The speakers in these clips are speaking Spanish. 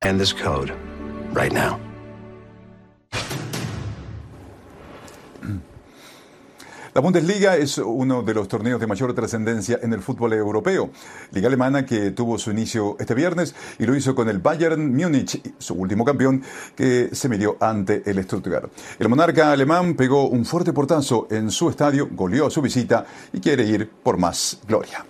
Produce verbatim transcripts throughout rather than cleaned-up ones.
and this code right now. La Bundesliga es uno de los torneos de mayor trascendencia en el fútbol europeo. Liga alemana que tuvo su inicio este viernes y lo hizo con el Bayern Múnich, su último campeón, que se midió ante el Stuttgart. El monarca alemán pegó un fuerte portazo en su estadio, goleó a su visita y quiere ir por más gloria.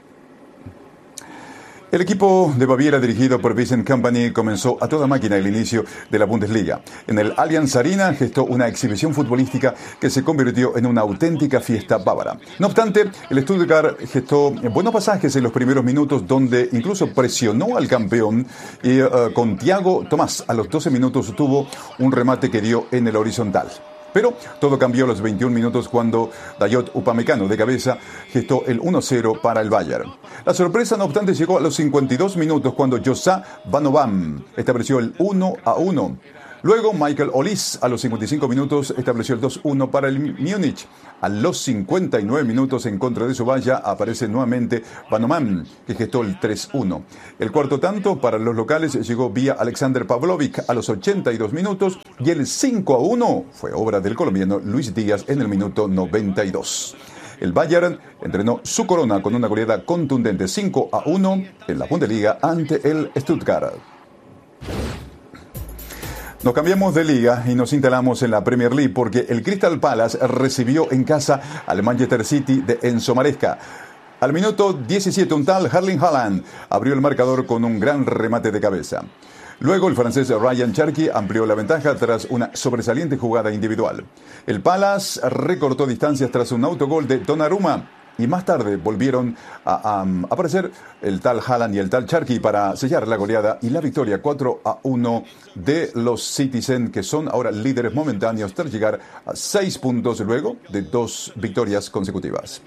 El equipo de Baviera, dirigido por Vincent Kompany, comenzó a toda máquina el inicio de la Bundesliga. En el Allianz Arena gestó una exhibición futbolística que se convirtió en una auténtica fiesta bávara. No obstante, el Stuttgart gestó buenos pasajes en los primeros minutos, donde incluso presionó al campeón y uh, con Thiago Tomás a los doce minutos tuvo un remate que dio en el horizontal. Pero todo cambió a los veintiún minutos cuando Dayot Upamecano de cabeza gestó el uno cero para el Bayern. La sorpresa, no obstante, llegó a los cincuenta y dos minutos cuando Josa Vanovam estableció el uno a uno. Luego Michael Olise a los cincuenta y cinco minutos estableció el dos uno para el Múnich. A los cincuenta y nueve minutos en contra de su valla aparece nuevamente Vanovam, que gestó el tres uno. El cuarto tanto para los locales llegó vía Alexander Pavlovic a los ochenta y dos minutos y el cinco a uno fue obra del colombiano Luis Díaz en el minuto noventa y dos. El Bayern entrenó su corona con una goleada contundente cinco a uno en la Bundesliga ante el Stuttgart. Nos cambiamos de liga y nos instalamos en la Premier League porque el Crystal Palace recibió en casa al Manchester City de Enzo Maresca. Al minuto diecisiete, un tal Erling Haaland abrió el marcador con un gran remate de cabeza. Luego el francés Ryan Cherki amplió la ventaja tras una sobresaliente jugada individual. El Palace recortó distancias tras un autogol de Donnarumma. Y más tarde volvieron a, a, a aparecer el tal Haaland y el tal Cherki para sellar la goleada y la victoria cuatro a uno de los Citizen, que son ahora líderes momentáneos tras llegar a seis puntos luego de dos victorias consecutivas.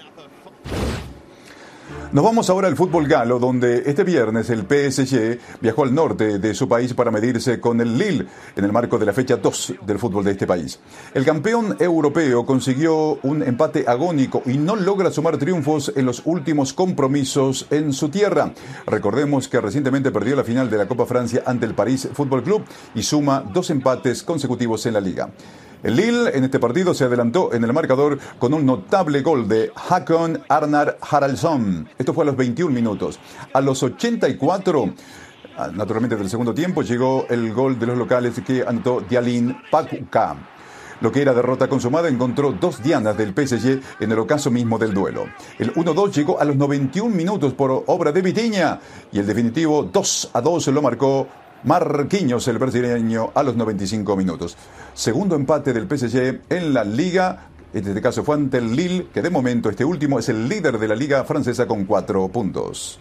Nos vamos ahora al fútbol galo, donde este viernes el P S G viajó al norte de su país para medirse con el Lille en el marco de la fecha dos del fútbol de este país. El campeón europeo consiguió un empate agónico y no logra sumar triunfos en los últimos compromisos en su tierra. Recordemos que recientemente perdió la final de la Copa Francia ante el París Fútbol Club y suma dos empates consecutivos en la liga. El Lille en este partido se adelantó en el marcador con un notable gol de Håkon Arnar Haraldsson. Esto fue a los veintiún minutos. A los ochenta y cuatro, naturalmente del segundo tiempo, llegó el gol de los locales que anotó Dialin Pakuka. Lo que era derrota consumada encontró dos dianas del P S G en el ocaso mismo del duelo. El uno dos llegó a los noventa y un minutos por obra de Vitinha y el definitivo dos a dos lo marcó Marquinhos, el brasileño, a los noventa y cinco minutos. Segundo empate del P S G en la Liga. En este caso fue ante el Lille, que de momento este último es el líder de la Liga francesa con cuatro puntos.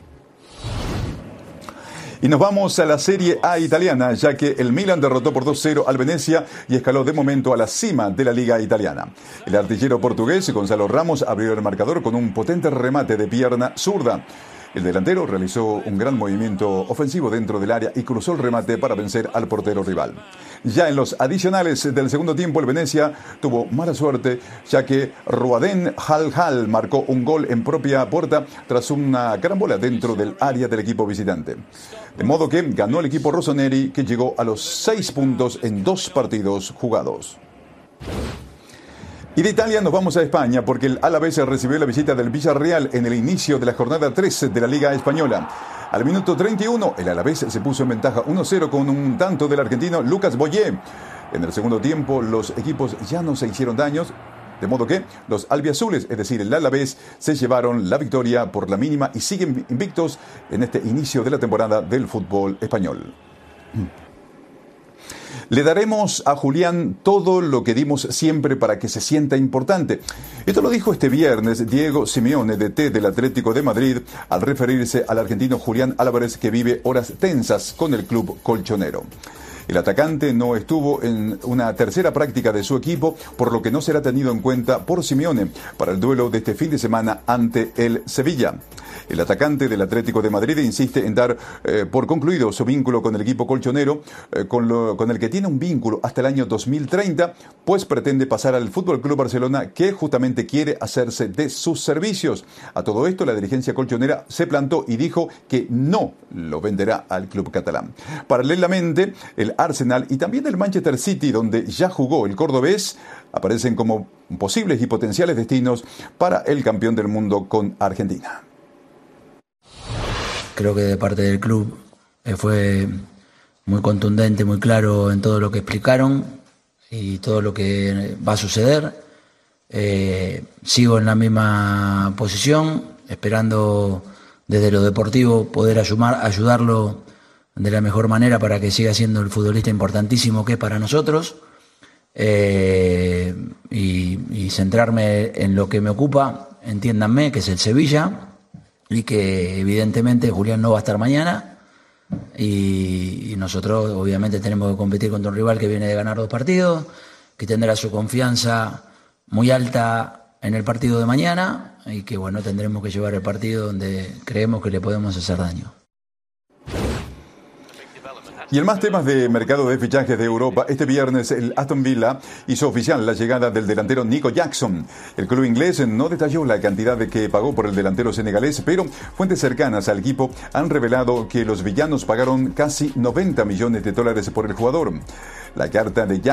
Y nos vamos a la Serie A italiana, ya que el Milan derrotó por dos cero al Venezia y escaló de momento a la cima de la Liga italiana. El artillero portugués Gonzalo Ramos abrió el marcador con un potente remate de pierna zurda. El delantero realizó un gran movimiento ofensivo dentro del área y cruzó el remate para vencer al portero rival. Ya en los adicionales del segundo tiempo, el Venezia tuvo mala suerte, ya que Ruaden Hal-Hal marcó un gol en propia puerta tras una carambola dentro del área del equipo visitante. De modo que ganó el equipo rossoneri, que llegó a los seis puntos en dos partidos jugados. Y de Italia nos vamos a España porque el Alavés recibió la visita del Villarreal en el inicio de la jornada tres de la Liga Española. Al minuto treinta y uno, el Alavés se puso en ventaja uno cero con un tanto del argentino Lucas Boyé. En el segundo tiempo, los equipos ya no se hicieron daños, de modo que los albiazules, es decir, el Alavés, se llevaron la victoria por la mínima y siguen invictos en este inicio de la temporada del fútbol español. Le daremos a Julián todo lo que dimos siempre para que se sienta importante. Esto lo dijo este viernes Diego Simeone, D T del Atlético de Madrid, al referirse al argentino Julián Álvarez, que vive horas tensas con el club colchonero. El atacante no estuvo en una tercera práctica de su equipo, por lo que no será tenido en cuenta por Simeone para el duelo de este fin de semana ante el Sevilla. El atacante del Atlético de Madrid insiste en dar eh, por concluido su vínculo con el equipo colchonero, eh, con, lo, con el que tiene un vínculo hasta el año dos mil treinta, pues pretende pasar al F C Barcelona, que justamente quiere hacerse de sus servicios. A todo esto, la dirigencia colchonera se plantó y dijo que no lo venderá al club catalán. Paralelamente, el Arsenal y también el Manchester City, donde ya jugó el cordobés, aparecen como posibles y potenciales destinos para el campeón del mundo con Argentina. Creo que de parte del club eh, fue muy contundente, muy claro en todo lo que explicaron y todo lo que va a suceder. Eh, sigo en la misma posición, esperando desde lo deportivo poder ayudar, ayudarlo de la mejor manera para que siga siendo el futbolista importantísimo que es para nosotros. Eh, y, y centrarme en lo que me ocupa, entiéndanme, que es el Sevilla, y que evidentemente Julián no va a estar mañana y, y nosotros obviamente tenemos que competir contra un rival que viene de ganar dos partidos, que tendrá su confianza muy alta en el partido de mañana y que bueno, tendremos que llevar el partido donde creemos que le podemos hacer daño. Y en más temas de mercado de fichajes de Europa, este viernes el Aston Villa hizo oficial la llegada del delantero Nico Jackson. El club inglés no detalló la cantidad de que pagó por el delantero senegalés, pero fuentes cercanas al equipo han revelado que los villanos pagaron casi noventa millones de dólares por el jugador. La carta de Jackson